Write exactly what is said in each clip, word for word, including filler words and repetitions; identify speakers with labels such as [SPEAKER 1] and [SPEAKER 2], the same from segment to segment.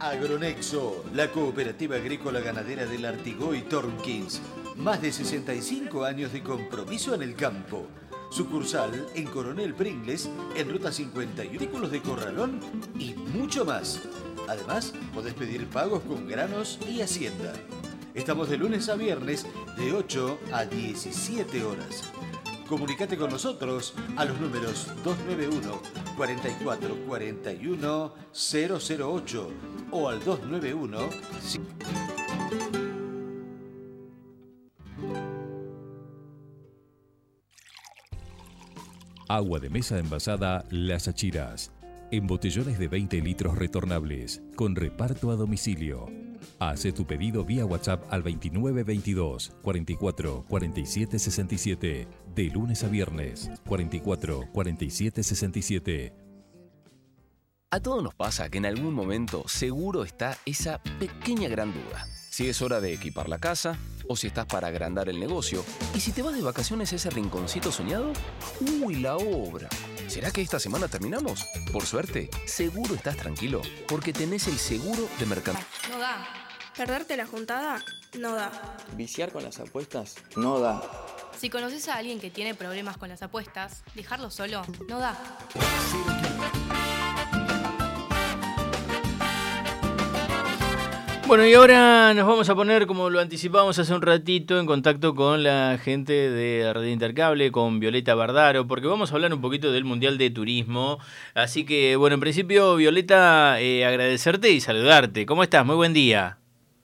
[SPEAKER 1] Agronexo, la cooperativa agrícola ganadera del Artigoy Tornquins. Más de sesenta y cinco años de compromiso en el campo. Sucursal en Coronel Pringles, en Ruta cincuenta y uno, artículos de corralón y mucho más. Además, podés pedir pagos con granos y hacienda. Estamos de lunes a viernes de ocho a diecisiete horas. Comunicate con nosotros a los números dos nueve uno, cuarenta y cuatro, cuarenta y uno, cero cero ocho o al dos nueve uno...
[SPEAKER 2] Agua de mesa envasada Las Achiras. En botellones de veinte litros retornables, con reparto a domicilio. Haz tu pedido vía WhatsApp al veintinueve veintidós, cuarenta y cuatro, cuarenta y siete sesenta y siete. De lunes a viernes, cuarenta y cuatro, cuarenta y siete sesenta y siete.
[SPEAKER 3] A todos nos pasa que en algún momento seguro está esa pequeña gran duda. Si es hora de equipar la casa, o si estás para agrandar el negocio, y si te vas de vacaciones a ese rinconcito soñado, ¡uy, la obra! ¿Será que esta semana terminamos? Por suerte, seguro estás tranquilo, porque tenés el seguro de mercado.
[SPEAKER 4] No da. Perderte la juntada, no da.
[SPEAKER 5] Viciar con las apuestas, no da.
[SPEAKER 4] Si conoces a alguien que tiene problemas con las apuestas, dejarlo solo, no da.
[SPEAKER 6] Bueno, y ahora nos vamos a poner, como lo anticipábamos hace un ratito, en contacto con la gente de Red Intercable, con Violeta Bardaro, porque vamos a hablar un poquito del Mundial de Turismo. Así que, bueno, en principio, Violeta, eh, agradecerte y saludarte. ¿Cómo estás? Muy buen día.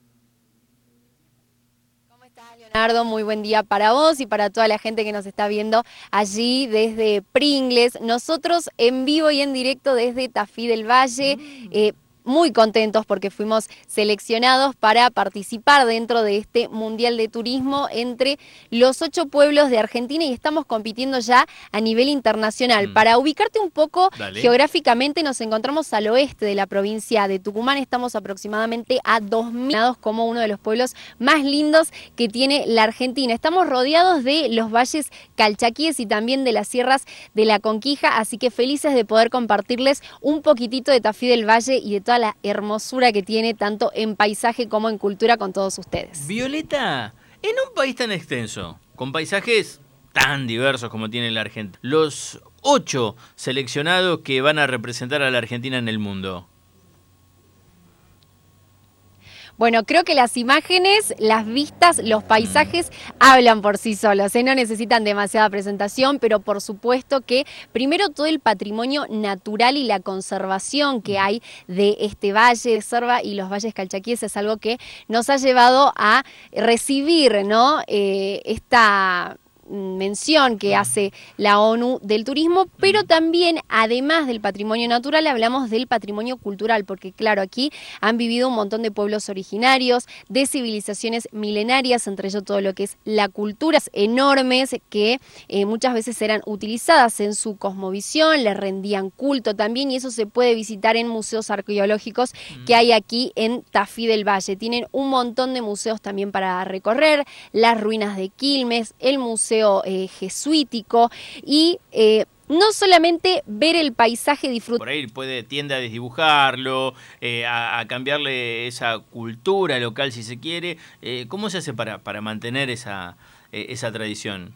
[SPEAKER 7] ¿Cómo estás, Leonardo? Muy buen día para vos y para toda la gente que nos está viendo allí desde Pringles. Nosotros en vivo y en directo desde Tafí del Valle. Mm. Eh, Muy contentos porque fuimos seleccionados para participar dentro de este Mundial de Turismo entre los ocho pueblos de Argentina y estamos compitiendo ya a nivel internacional. Mm. Para ubicarte un poco Dale. geográficamente, nos encontramos al oeste de la provincia de Tucumán. Estamos aproximadamente a dos mil como uno de los pueblos más lindos que tiene la Argentina. Estamos rodeados de los valles calchaquíes y también de las sierras de la Conquija, así que felices de poder compartirles un poquitito de Tafí del Valle y de toda la hermosura que tiene tanto en paisaje como en cultura con todos ustedes.
[SPEAKER 6] Violeta, en un país tan extenso, con paisajes tan diversos como tiene la Argentina, los ocho seleccionados que van a representar a la Argentina en el mundo.
[SPEAKER 7] Bueno, creo que las imágenes, las vistas, los paisajes hablan por sí solos, ¿eh? No necesitan demasiada presentación, pero por supuesto que primero todo el patrimonio natural y la conservación que hay de este valle de Cerva y los valles calchaquíes es algo que nos ha llevado a recibir, ¿no? eh, esta mención que hace la ONU del turismo, pero también, además del patrimonio natural, hablamos del patrimonio cultural, porque claro, aquí han vivido un montón de pueblos originarios, de civilizaciones milenarias, entre ellos todo lo que es la cultura, enormes que eh, muchas veces eran utilizadas en su cosmovisión, les rendían culto también, y eso se puede visitar en museos arqueológicos mm. que hay aquí en Tafí del Valle. Tienen un montón de museos también para recorrer, las ruinas de Quilmes, el museo Eh, jesuítico y eh, no solamente ver el paisaje, disfrutar.
[SPEAKER 6] Por ahí puede tiende a desdibujarlo, eh, a, a cambiarle esa cultura local si se quiere. Eh, ¿Cómo se hace para, para mantener esa, eh, esa tradición?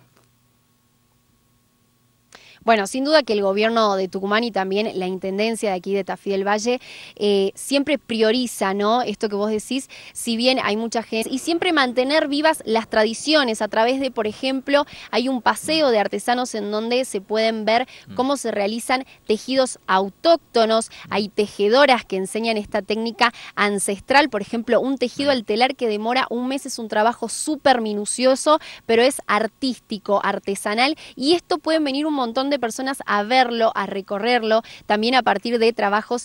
[SPEAKER 7] Bueno, sin duda que el gobierno de Tucumán y también la intendencia de aquí de Tafí del Valle eh, siempre prioriza, ¿no? Esto que vos decís, si bien hay mucha gente, y siempre mantener vivas las tradiciones a través de, por ejemplo, hay un paseo de artesanos en donde se pueden ver cómo se realizan tejidos autóctonos, hay tejedoras que enseñan esta técnica ancestral, por ejemplo, un tejido al telar que demora un mes, es un trabajo súper minucioso, pero es artístico, artesanal, y esto pueden venir un montón de personas a verlo, a recorrerlo, también a partir de trabajos